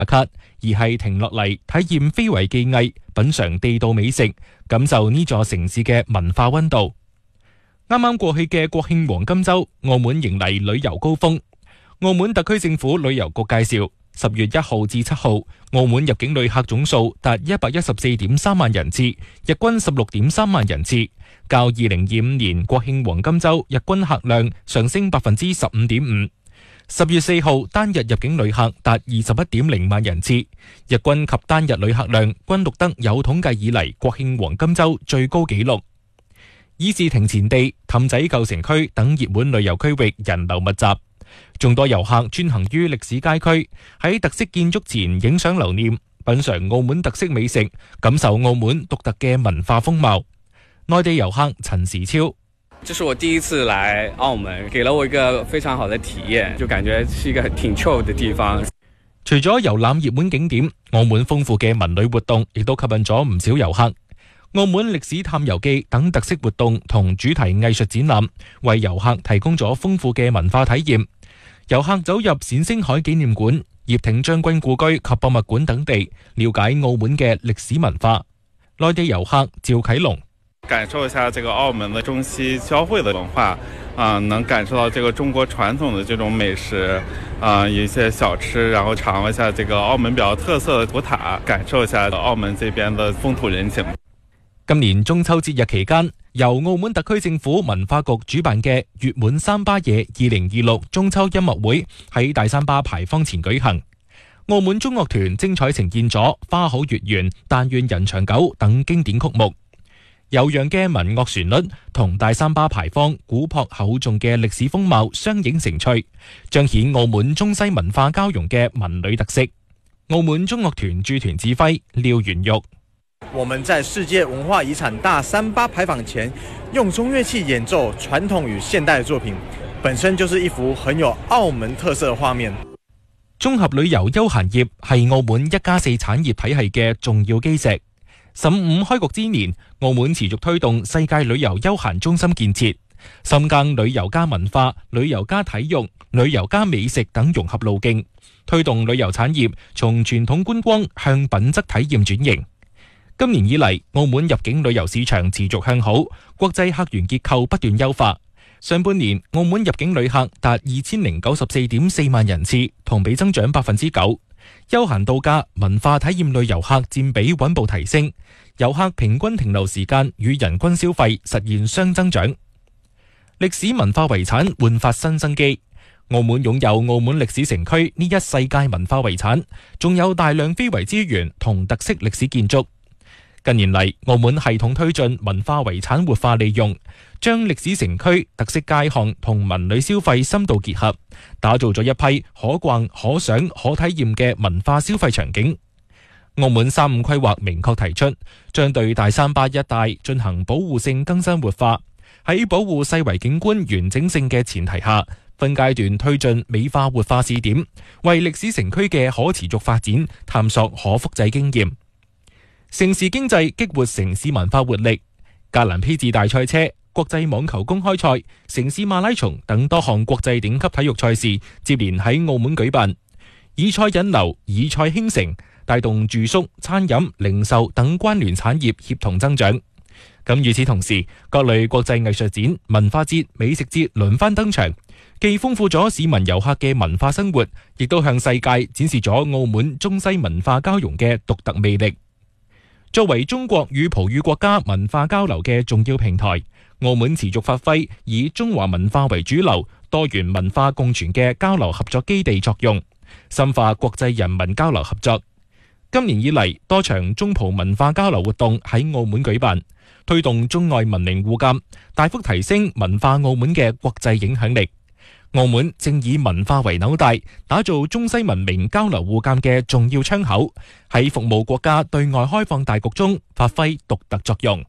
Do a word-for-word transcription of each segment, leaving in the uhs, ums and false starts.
打卡，而係停落嚟體驗非遺技藝，品嘗地道美食，感受呢座城市嘅文化溫度。啱啱過去嘅國慶黃金週，澳門迎嚟旅遊高峰。澳門特區政府旅遊局介紹，十月一號至七號，澳門入境旅客總數達一百一十四點三萬人次，日均十六點三萬人次，較二零二五年國慶黃金週日均客量上升百分之十五點五。十月四號單日入境旅客達二十一點零萬人次，日均及單日旅客量均錄得有統計以嚟國慶黃金週最高紀錄。議事亭前地、氹仔舊城區等熱門旅遊區域人流密集，眾多遊客專行於歷史街區，喺特色建築前影相留念，品嘗澳門特色美食，感受澳門獨特嘅文化風貌。內地遊客陳時超： 這是我第一次來澳門，給了我一個非常好的體驗，就感覺是一個挺 chill 的地方。 除咗遊覽熱門景點，澳門豐富嘅文旅活動亦都吸引咗唔少遊客。澳門歷史探遊記等特色活動同主題藝術展覽，為遊客提供咗豐富嘅文化體驗。遊客走入冼星海紀念館、葉挺將軍故居及博物館等地，了解澳門嘅歷史文化。內地遊客趙啟龍： 感受一下這個澳門的中西交匯的文化，啊、呃，能感受到這個中國傳統的這種美食，啊、呃，一些小吃，然後嘗一下這個澳門比較特色的古塔，感受一下澳門這邊的風土人情。 今年中秋節日期間，由澳門特區政府文化局主辦嘅月滿三巴夜二零二六中秋音樂會喺大三巴牌坊前舉行。澳門中樂團精彩呈現咗花好月圓、但願人長久等經典曲目。悠揚嘅民樂旋律同大三巴牌坊古樸厚重嘅歷史風貌相映成趣，彰顯澳門中西文化交融嘅文旅特色。澳門中樂團駐團指揮廖元玉： 我們在世界文化遺產大三巴牌坊前，用中樂器演奏傳統與現代的作品，本身就是一幅很有澳門特色的畫面。 綜合旅遊休閒業係澳門一加四產業體系嘅重要基石。十五開局之年，澳門持續推動世界旅遊休閒中心建設，深耕旅遊加文化、旅遊加體育、旅遊加美食等融合路徑，推動旅遊產業從傳統觀光向品質體驗轉型。今年以嚟，澳門入境旅遊市場持續向好，國際客源結構不斷優化。上半年，澳門入境旅客達二千零九十四點四萬人次，同比增長百分之九。休閒度假、文化體驗類遊客佔比穩步提升，遊客平均停留時間與人均消費實現雙增長。歷史文化遺產煥發新生機。澳門擁有澳門歷史城區呢一世界文化遺產，仲有大量非遺資源同特色歷史建築。近年嚟，澳門系統推進文化遺產活化利用，將歷史城區特色街巷同文旅消費深度結合，打造咗一批可逛、可賞、可體驗嘅文化消費場景。澳門三五規劃明確提出，將對大三巴一帶進行保護性更新活化，喺保護世遺景觀完整性嘅前提下，分階段推進美化活化試點，為歷史城區嘅可持續發展探索可複製經驗。城市經濟激活城市文化活力，格蘭披治大賽車、國際網球公開賽、城市馬拉松等多項國際頂級體育賽事接連喺澳門舉辦，以賽引流，以賽興城，帶動住宿、餐飲、零售等關聯產業協同增長。咁與此同時，各類國際藝術展、文化節、美食節輪番登場，既豐富咗市民遊客嘅文化生活，亦都向世界展示咗澳門中西文化交融嘅獨特魅力。作為中國與葡語國家文化交流嘅重要平台，澳門持續發揮以中華文化為主流、多元文化共存嘅交流合作基地作用，深化國際人民交流合作。今年以嚟，多場中葡文化交流活動喺澳門舉辦，推動中外文明互鑒，大幅提升文化澳門嘅國際影響力。澳門正以文化為紐帶，打造中西文明交流互鑒嘅重要窗口，喺服務國家對外開放大局中發揮獨特作用。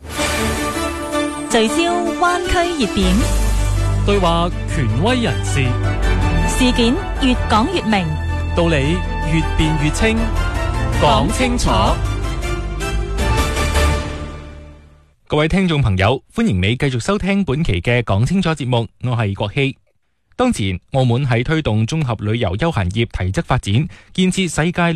聚焦灣區熱點， 對話權威人士， 事件越講越明， 道理越辯越清，講清楚。 各位聽眾朋友，歡迎你繼續收聽本期嘅講清楚節目，我係國希。 當前澳門喺推動綜合旅遊休閒業提質發展，建設世界